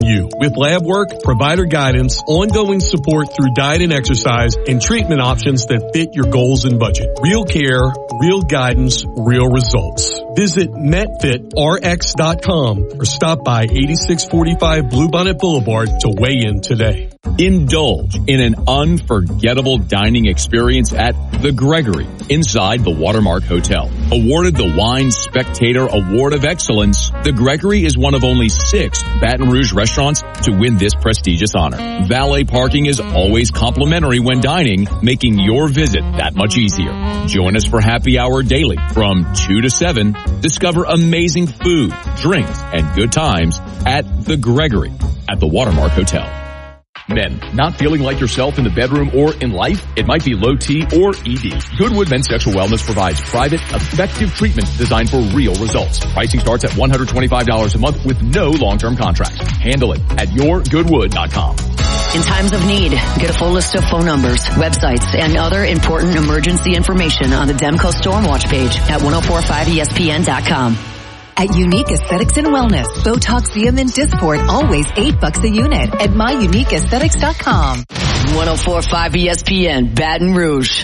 you with lab work, provider guidance, ongoing support through diet and exercise, and treatment options that fit your goals and budget. Real care, real guidance, real results. Visit MetFitRx.com or stop by 8645 Bluebonnet Boulevard to weigh in today. Indulge in an unforgettable dining experience at The Gregory inside the Watermark Hotel. Awarded the Wine Spectator Award of Excellence, The Gregory is one of only 6 Baton Rouge restaurants to win this prestigious honor. Valet parking is always complimentary when dining, making your visit that much easier. Join us for happy hour daily from 2 to 7. Discover amazing food, drinks, and good times at The Gregory at the Watermark Hotel. Men, not feeling like yourself in the bedroom or in life? It might be low T or ED. Goodwood Men's Sexual Wellness provides private, effective treatment designed for real results. Pricing starts at $125 a month with no long-term contracts. Handle it at yourgoodwood.com. In times of need, get a full list of phone numbers, websites, and other important emergency information on the Demco Stormwatch page at 1045ESPN.com. At Unique Aesthetics and Wellness, Botox, Xeomin, Dysport, always $8 a unit at myuniqueaesthetics.com. 1045 ESPN, Baton Rouge.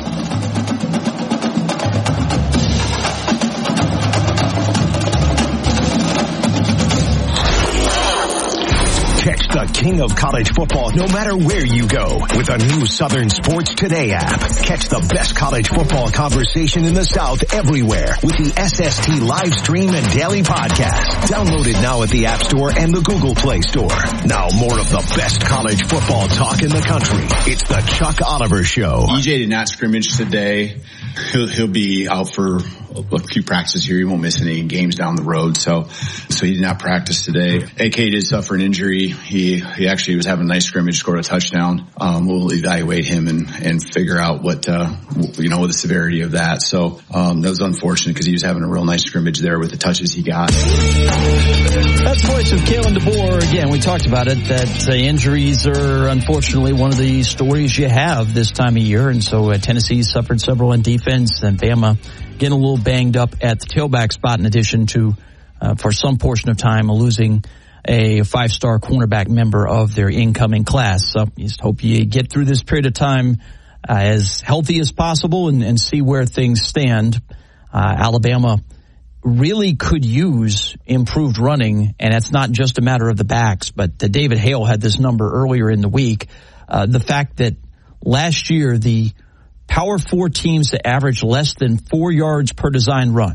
Catch the king of college football no matter where you go with a new Southern Sports Today app. Catch the best college football conversation in the South everywhere with the SST live stream and daily podcast. Download it now at the App Store and the Google Play Store. Now more of the best college football talk in the country. It's the Chuck Oliver Show. EJ did not scrimmage today. He'll be out for a few practices here. He won't miss any games down the road. So he did not practice today. AK did suffer an injury. He actually was having a nice scrimmage, scored a touchdown. We'll evaluate him and figure out what the severity of that. So, that was unfortunate because he was having a real nice scrimmage there with the touches he got. That's the voice of Kalen DeBoer. Again, we talked about it, that injuries are unfortunately one of the stories you have this time of year. And so Tennessee suffered several on defense, and Bama getting a little banged up at the tailback spot, in addition to, for some portion of time, losing a 5-star cornerback member of their incoming class. So you just hope you get through this period of time as healthy as possible and see where things stand. Alabama really could use improved running, and it's not just a matter of the backs, but David Hale had this number earlier in the week. The fact that last year the Power 4 teams that averaged less than 4 yards per design run.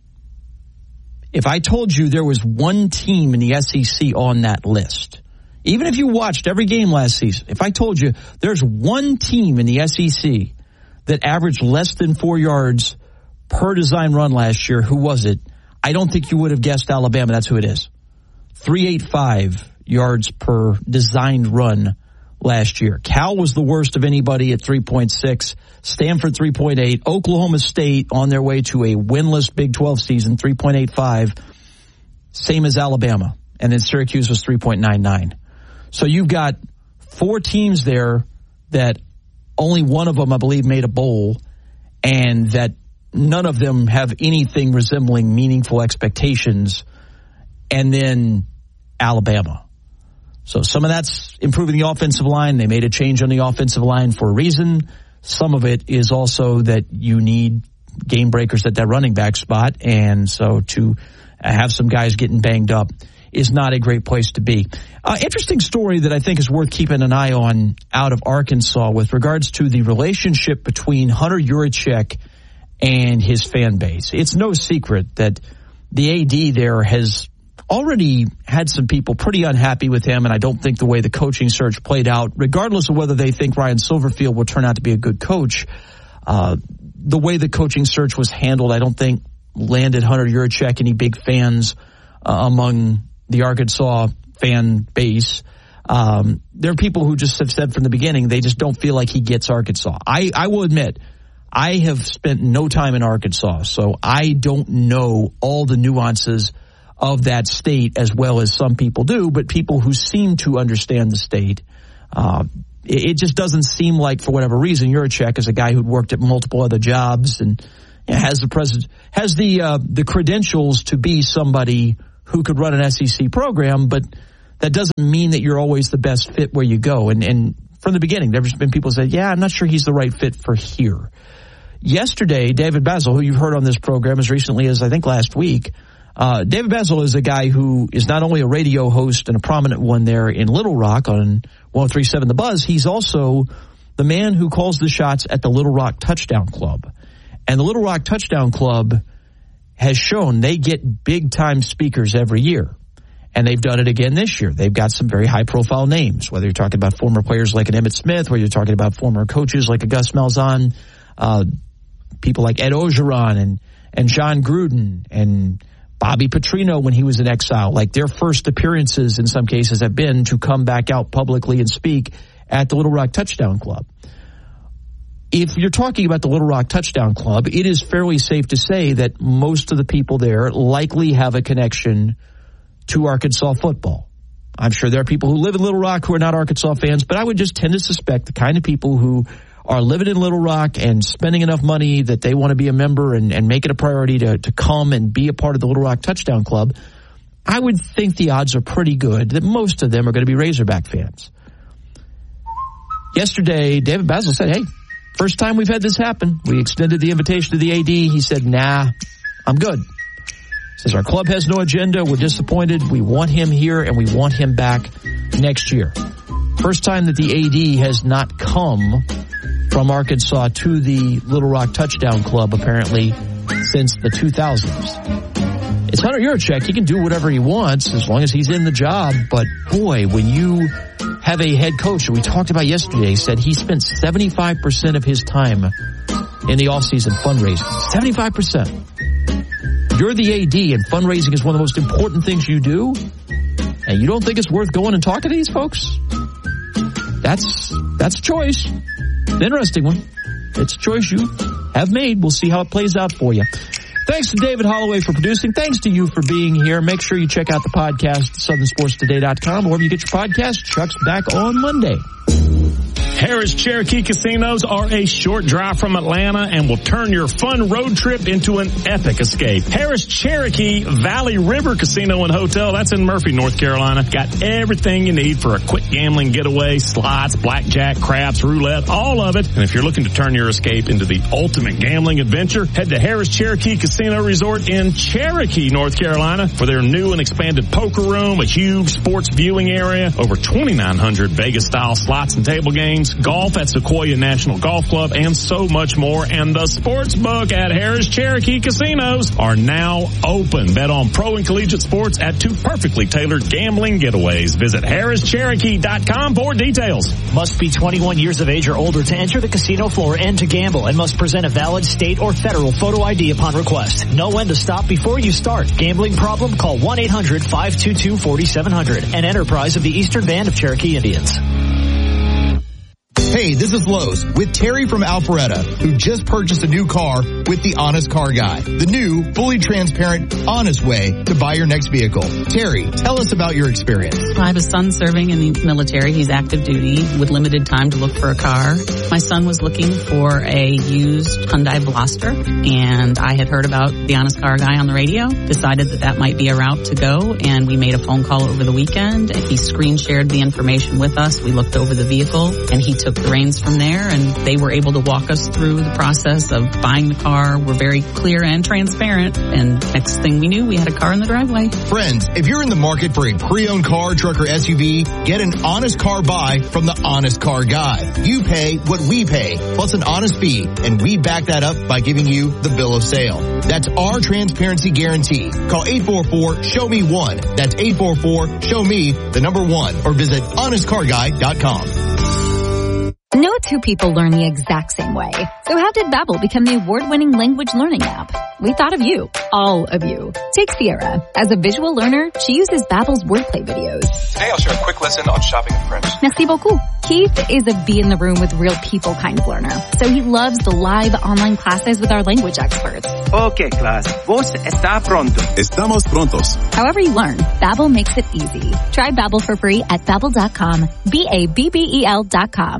If I told you there was one team in the SEC on that list, even if you watched every game last season, if I told you there's one team in the SEC that averaged less than 4 yards per design run last year, who was it? I don't think you would have guessed Alabama. That's who it is. 385 yards per designed run last year. Cal was the worst of anybody at 3.6. Stanford 3.8. Oklahoma State on their way to a winless Big 12 season, 3.85. Same as Alabama. And then Syracuse was 3.99. So you've got 4 teams there that only one of them, I believe, made a bowl, and that none of them have anything resembling meaningful expectations. And then Alabama. So some of that's improving the offensive line. They made a change on the offensive line for a reason. Some of it is also that you need game breakers at that running back spot. And so to have some guys getting banged up is not a great place to be. Interesting story that I think is worth keeping an eye on out of Arkansas with regards to the relationship between Hunter Yurachek and his fan base. It's no secret that the AD there has already had some people pretty unhappy with him, and I don't think the way the coaching search played out, regardless of whether they think Ryan Silverfield will turn out to be a good coach, the way the coaching search was handled, I don't think landed Hunter Yurachek any big fans among the Arkansas fan base. There are people who just have said from the beginning they just don't feel like he gets Arkansas. I will admit, I have spent no time in Arkansas, so I don't know all the nuances of that state as well as some people do, but people who seem to understand the state, it just doesn't seem like, for whatever reason, Yurachek is a guy who'd worked at multiple other jobs and has the credentials to be somebody who could run an SEC program, but that doesn't mean that you're always the best fit where you go. And from the beginning, there's been people who said, yeah, I'm not sure he's the right fit for here. Yesterday, David Basil, who you've heard on this program as recently as I think last week, David Basil is a guy who is not only a radio host and a prominent one there in Little Rock on 103.7 The Buzz, he's also the man who calls the shots at the Little Rock Touchdown Club. And the Little Rock Touchdown Club has shown they get big-time speakers every year. And they've done it again this year. They've got some very high-profile names, whether you're talking about former players like an Emmitt Smith, whether you're talking about former coaches like a Gus Malzahn, people like Ed Ogeron and John Gruden and Bobby Petrino when he was in exile. Like, their first appearances in some cases have been to come back out publicly and speak at the Little Rock Touchdown Club. If you're talking about the Little Rock Touchdown Club, it is fairly safe to say that most of the people there likely have a connection to Arkansas football. I'm sure there are people who live in Little Rock who are not Arkansas fans, but I would just tend to suspect the kind of people who are living in Little Rock and spending enough money that they want to be a member and make it a priority to come and be a part of the Little Rock Touchdown Club, I would think the odds are pretty good that most of them are going to be Razorback fans. Yesterday, David Basil said, hey, first time we've had this happen. We extended the invitation to the AD. He said, nah, I'm good. Says our club has no agenda. We're disappointed. We want him here, and we want him back next year. First time that the AD has not come from Arkansas to the Little Rock Touchdown Club, apparently, since the 2000s. It's Hunter Yurachek. He can do whatever he wants as long as he's in the job. But, boy, when you have a head coach, that we talked about yesterday, said he spent 75% of his time in the offseason fundraising. 75%. You're the AD, and fundraising is one of the most important things you do, and you don't think it's worth going and talking to these folks? That's a choice. An interesting one. It's a choice you have made. We'll see how it plays out for you. Thanks to David Holloway for producing. Thanks to you for being here. Make sure you check out the podcast, southernsportstoday.com, or wherever you get your podcast. Chuck's back on Monday. Harris Cherokee Casinos are a short drive from Atlanta and will turn your fun road trip into an epic escape. Harris Cherokee Valley River Casino and Hotel, that's in Murphy, North Carolina. Got everything you need for a quick gambling getaway, slots, blackjack, craps, roulette, all of it. And if you're looking to turn your escape into the ultimate gambling adventure, head to Harris Cherokee Casino Resort in Cherokee, North Carolina for their new and expanded poker room, a huge sports viewing area, over 2,900 Vegas-style slots and table games, golf at Sequoia National Golf Club, and so much more. And the sports book at Harris Cherokee Casinos are now open. Bet on pro and collegiate sports at two perfectly tailored gambling getaways. Visit HarrisCherokee.com for details. Must be 21 years of age or older to enter the casino floor and to gamble, and must present a valid state or federal photo ID upon request. Know when to stop before you start. Gambling problem? Call 1-800-522-4700. An enterprise of the Eastern Band of Cherokee Indians. Hey, this is Lowe's with Terry from Alpharetta, who just purchased a new car with the Honest Car Guy, the new, fully transparent, honest way to buy your next vehicle. Terry, tell us about your experience. I have a son serving in the military. He's active duty with limited time to look for a car. My son was looking for a used Hyundai Veloster, and I had heard about the Honest Car Guy on the radio, decided that might be a route to go, and we made a phone call over the weekend. He screen shared the information with us. We looked over the vehicle, and he took the reins from there, and they were able to walk us through the process of buying the car. We're very clear and transparent, and next thing we knew, we had a car in the driveway. Friends, if you're in the market for a pre-owned car, truck, or SUV, get an honest car buy from the Honest Car Guy. You pay what we pay, plus an honest fee, and we back that up by giving you the bill of sale. That's our transparency guarantee. Call 844-SHOW-ME-1. That's 844-SHOW-ME, the number 1, or visit honestcarguy.com. No two people learn the exact same way. So how did Babbel become the award-winning language learning app? We thought of you. All of you. Take Sierra. As a visual learner, she uses Babbel's wordplay videos. Today I'll share a quick lesson on shopping in French. Merci beaucoup. Keith is a be-in-the-room with real people kind of learner. So he loves the live online classes with our language experts. Okay, class. Vos está pronto. Estamos prontos. However you learn, Babbel makes it easy. Try Babbel for free at Babbel.com. Babbel.com. Get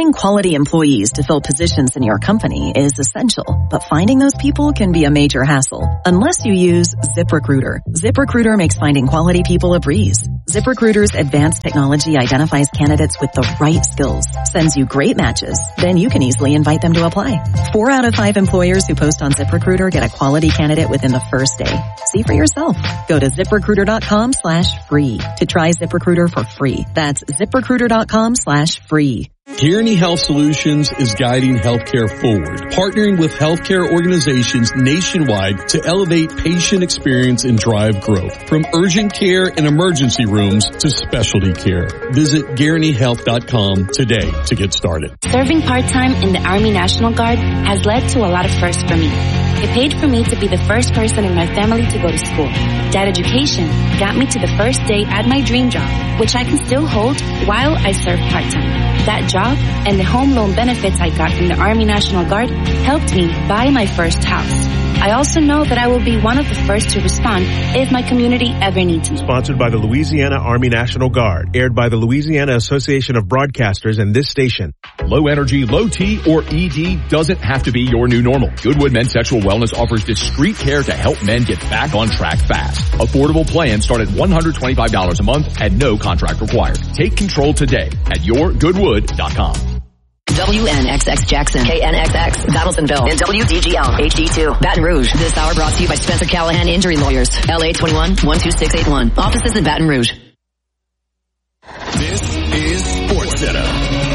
Getting quality employees to fill positions in your company is essential, but finding those people can be a major hassle unless you use ZipRecruiter. ZipRecruiter makes finding quality people a breeze. ZipRecruiter's advanced technology identifies candidates with the right skills, sends you great matches, then you can easily invite them to apply. 4 out of 5 employers who post on ZipRecruiter get a quality candidate within the first day. See for yourself. Go to ZipRecruiter.com/free to try ZipRecruiter for free. That's ZipRecruiter.com/free. Guaranty Health Solutions is guiding healthcare forward, partnering with healthcare organizations nationwide to elevate patient experience and drive growth. From urgent care and emergency rooms to specialty care. Visit GuarantyHealth.com today to get started. Serving part-time in the Army National Guard has led to a lot of firsts for me. It paid for me to be the first person in my family to go to school. That education got me to the first day at my dream job, which I can still hold while I serve part-time. That job and the home loan benefits I got from the Army National Guard helped me buy my first house. I also know that I will be one of the first to respond if my community ever needs me. Sponsored by the Louisiana Army National Guard. Aired by the Louisiana Association of Broadcasters and this station. Low energy, low T, or ED doesn't have to be your new normal. Goodwood Men's Sexual Wellness offers discreet care to help men get back on track fast. Affordable plans start at $125 a month and no contract required. Take control today at yourgoodwood.com. WNXX Jackson, KNXX Donaldsonville, and WDGL HD2 Baton Rouge. This hour brought to you by Spencer Callahan Injury Lawyers, LA 21-12681. Offices in Baton Rouge. This is SportsCenter.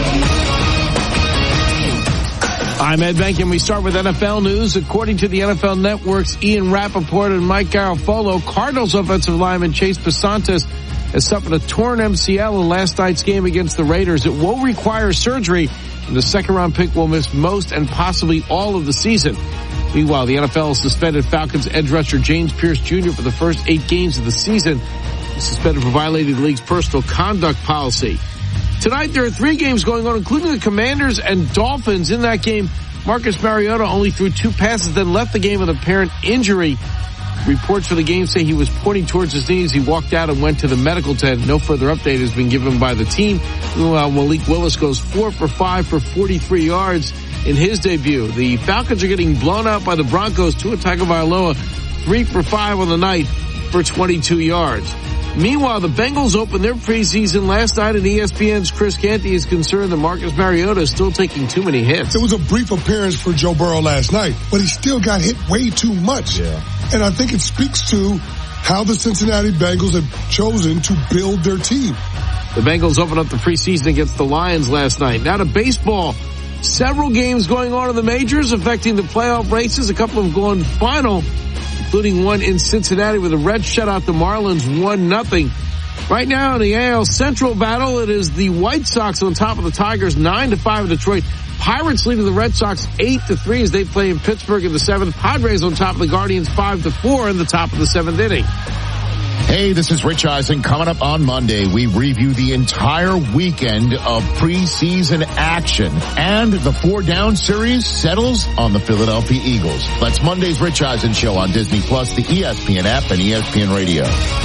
I'm Ed Bank, and we start with NFL news. According to the NFL Network's Ian Rappaport and Mike Garafolo, Cardinals offensive lineman Chase Pasantes has suffered a torn MCL in last night's game against the Raiders. It will require surgery, and the second-round pick will miss most and possibly all of the season. Meanwhile, the NFL suspended Falcons edge rusher James Pierce Jr. for the first 8 games of the season. He's suspended for violating the league's personal conduct policy. Tonight, there are 3 games going on, including the Commanders and Dolphins. In that game, Marcus Mariota only threw 2 passes, then left the game with apparent injury. Reports for the game say he was pointing towards his knees. He walked out and went to the medical tent. No further update has been given by the team. Meanwhile, Malik Willis goes 4 for 5 for 43 yards in his debut. The Falcons are getting blown out by the Broncos. Tua Tagovailoa 3 for 5 on the night for 22 yards. Meanwhile, the Bengals opened their preseason last night, and ESPN's Chris Canty is concerned that Marcus Mariota is still taking too many hits. It was a brief appearance for Joe Burrow last night, but he still got hit way too much. Yeah. And I think it speaks to how the Cincinnati Bengals have chosen to build their team. The Bengals opened up the preseason against the Lions last night. Now to baseball. Several games going on in the majors affecting the playoff races. A couple have gone final, including one in Cincinnati where the Reds shut out the Marlins 1-0. Right now in the AL Central battle, it is the White Sox on top of the Tigers 9-5 in Detroit. Pirates leading the Red Sox 8-3 as they play in Pittsburgh in the 7th. Padres on top of the Guardians 5-4 in the top of the 7th inning. Hey, this is Rich Eisen. Coming up on Monday, we review the entire weekend of preseason action. And the 4-down series settles on the Philadelphia Eagles. That's Monday's Rich Eisen Show on Disney+, the ESPN app, and ESPN Radio.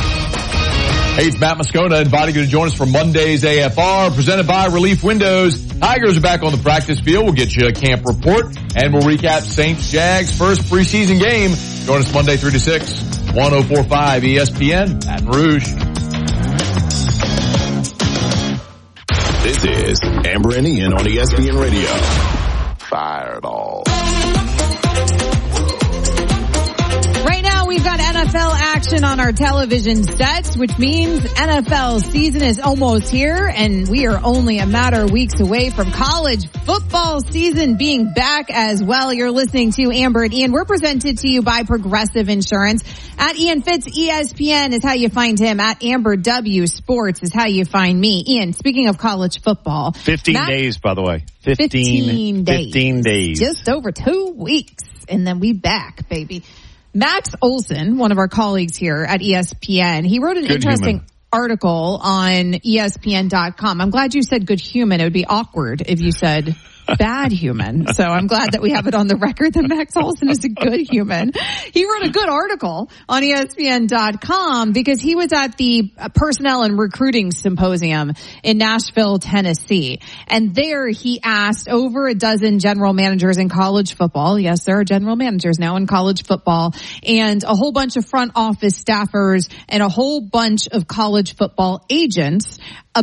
Hey, it's Matt Moscona inviting you to join us for Monday's AFR, presented by Relief Windows. Tigers are back on the practice field. We'll get you a camp report, and we'll recap Saints-Jags' first preseason game. Join us Monday 3 to 6, 104.5 ESPN, Baton Rouge. This is Amber and Ian on ESPN Radio. Fireball. Right now, we've got NFL action on our television sets, which means NFL season is almost here, and we are only a matter of weeks away from college football season being back as well. You're listening to Amber and Ian. We're presented to you by Progressive Insurance. At Ian Fitz, ESPN is how you find him. At Amber W Sports is how you find me. Ian, speaking of college football. 15 days, by the way. 15 days. Just over 2 weeks, and then we back, baby. Max Olson, one of our colleagues here at ESPN, he wrote an interesting article on ESPN.com. I'm glad you said good human. It would be awkward if you said bad human. So I'm glad that we have it on the record that Max Olson is a good human. He wrote a good article on ESPN.com because he was at the Personnel and Recruiting Symposium in Nashville, Tennessee. And there he asked over a dozen general managers in college football. Yes, there are general managers now in college football, and a whole bunch of front office staffers and a whole bunch of college football agents